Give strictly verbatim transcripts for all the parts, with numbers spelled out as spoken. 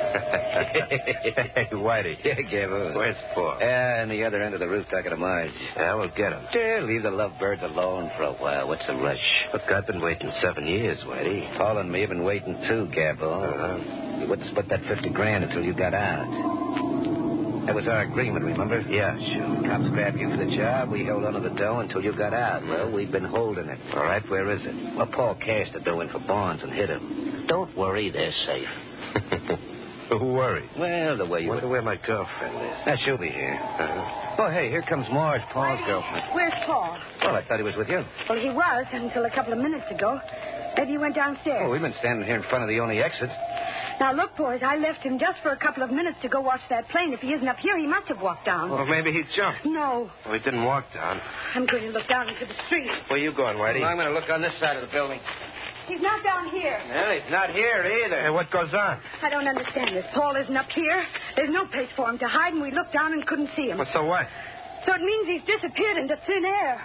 Hey, Whitey. Yeah, Gable. Where's Paul? Yeah, on the other end of the roof talking to Marge. Yeah, we'll get him. Yeah, leave the lovebirds alone for a while. What's the rush? Look, I've been waiting seven years, Whitey. Paul and me have been waiting too, Gable. Uh-huh. We wouldn't split that fifty grand until you got out. That was our agreement, remember? Yeah, sure. Cops grabbed you for the job. We held onto the dough until you got out. Well, we've been holding it. All right, where is it? Well, Paul cashed the dough in for bonds and hit him. Don't worry, they're safe. Who worries? Well, the way you... Wonder where my girlfriend is. Now, she'll be here. Uh-huh. Oh, hey, here comes Marge, Paul's girlfriend. Where's Paul? Well, I thought he was with you. Well, he was until a couple of minutes ago. Maybe he went downstairs. Oh, we've been standing here in front of the only exit. Now, look, boys, I left him just for a couple of minutes to go watch that plane. If he isn't up here, he must have walked down. Well, maybe he jumped. No. Well, he didn't walk down. I'm going to look down into the street. Where you going, Whitey? Well, I'm going to look on this side of the building. He's not down here. Well, he's not here either. Hey, what goes on? I don't understand this. Paul isn't up here. There's no place for him to hide, and we looked down and couldn't see him. Well, so what? So it means he's disappeared into thin air.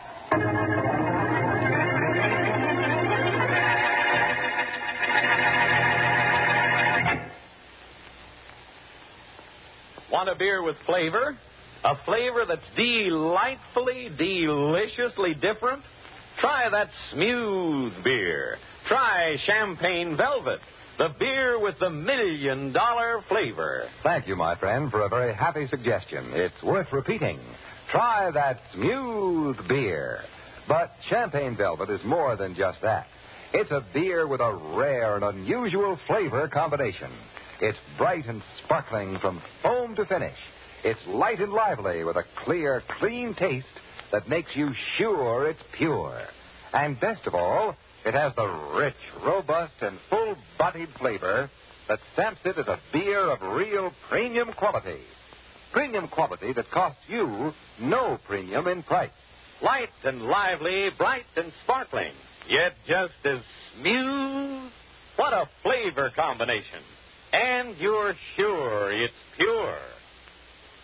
Want a beer with flavor? A flavor that's delightfully, deliciously different? Try that smooth beer. Try Champagne Velvet, the beer with the million dollar flavor. Thank you, my friend, for a very happy suggestion. It's worth repeating. Try that smooth beer. But Champagne Velvet is more than just that. It's a beer with a rare and unusual flavor combination. It's bright and sparkling from foam to finish. It's light and lively with a clear, clean taste that makes you sure it's pure. And best of all, it has the rich, robust, and full-bodied flavor that stamps it as a beer of real premium quality. Premium quality that costs you no premium in price. Light and lively, bright and sparkling, yet just as smooth. What a flavor combination. And you're sure it's pure.